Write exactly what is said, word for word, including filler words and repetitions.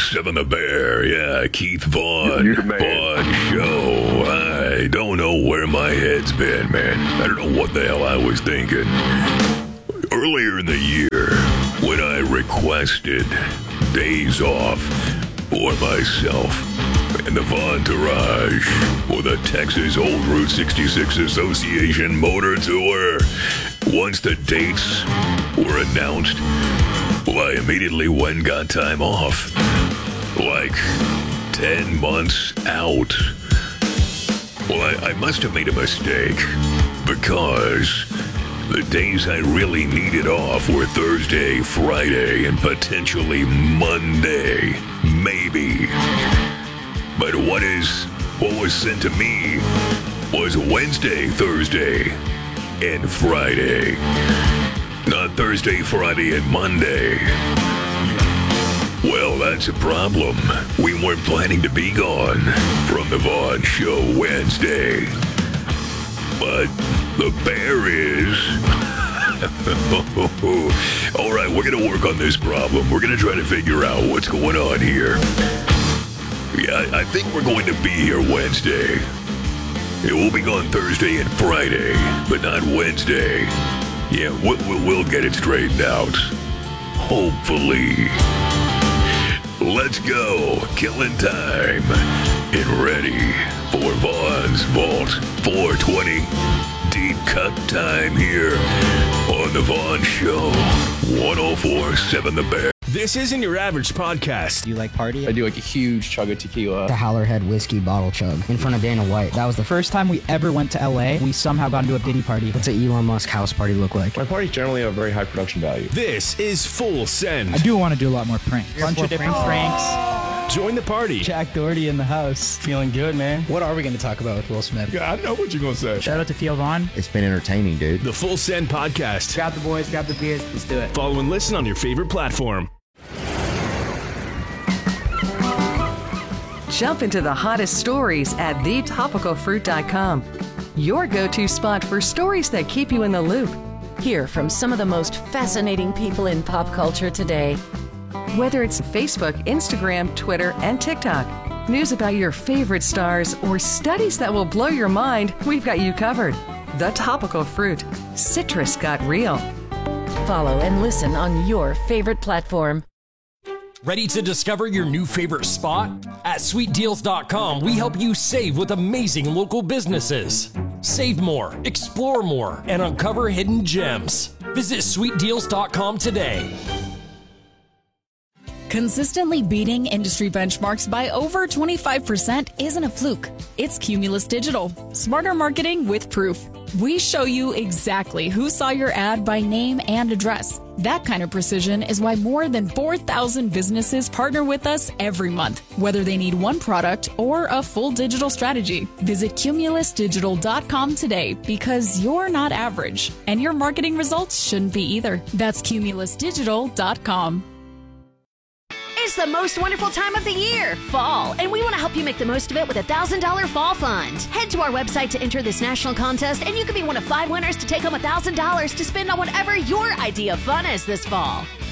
seven The Bear. Yeah, Keith Vaughn. Vaughn Show. I don't know where my head's been, man. I don't know what the hell I was thinking. Earlier in the year, when I requested days off for myself and the Vontourage for the Texas Old Route sixty-six Association Motor Tour, once the dates were announced, well, I immediately went and got time off. Like ten months out. Well, I, I must have made a mistake, because the days I really needed off were Thursday, Friday, and potentially Monday. Maybe. But what is what was sent to me was Wednesday, Thursday, and Friday. Not Thursday, Friday, and Monday. Well, that's a problem. We weren't planning to be gone from the Vaughn Show Wednesday. But the Bear is. All right, we're going to work on this problem. We're going to try to figure out what's going on here. Yeah, I think we're going to be here Wednesday. It will be gone Thursday and Friday, but not Wednesday. Yeah, we'll, we'll get it straightened out. Hopefully. Let's go. Killing time. And ready for Vaughn's Vault four twenty. Deep cut time here on the Vaughn Show. one oh four point seven The Bear. This isn't your average podcast. Do you like party? I do like a huge chug of tequila. The Howlerhead whiskey bottle chug in front of Dana White. That was the first time we ever went to L A. We somehow got into a Diddy party. What's an Elon Musk house party look like? My parties generally have a very high production value. This is Full Send. I do want to do a lot more pranks. Bunch of different pranks. Join the party. Jack Doherty in the house. Feeling good, man. What are we going to talk about with Will Smith? Yeah, I know what you're going to say. Shout out to Theo Vaughn. It's been entertaining, dude. The Full Send Podcast. Grab the boys, grab the beers, let's do it. Follow and listen on your favorite platform. Jump into the hottest stories at the topical fruit dot com. Your go-to spot for stories that keep you in the loop. Hear from some of the most fascinating people in pop culture today. Whether it's Facebook, Instagram, Twitter, and TikTok, news about your favorite stars, or studies that will blow your mind, we've got you covered. The Topical Fruit. Citrus got real. Follow and listen on your favorite platform. Ready to discover your new favorite spot? At sweet deals dot com, we help you save with amazing local businesses. Save more, explore more, and uncover hidden gems. Visit sweet deals dot com today. Consistently beating industry benchmarks by over twenty-five percent isn't a fluke. It's Cumulus Digital. Smarter marketing with proof. We show you exactly who saw your ad by name and address. That kind of precision is why more than four thousand businesses partner with us every month, whether they need one product or a full digital strategy. Visit cumulus digital dot com today, because you're not average, and your marketing results shouldn't be either. That's cumulus digital dot com. It's the most wonderful time of the year, fall, and we want to help you make the most of it with a one thousand dollars Fall Fund. Head to our website to enter this national contest, and you could be one of five winners to take home one thousand dollars to spend on whatever your idea of fun is this fall.